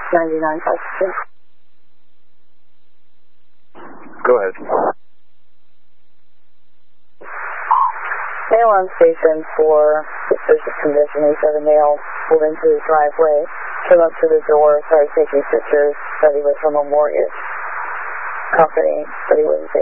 9956. Go ahead. Male on station for suspicious condition. He said a male pulled into his driveway, came up to the door, started taking pictures, said he was from a mortgage company, but he wouldn't say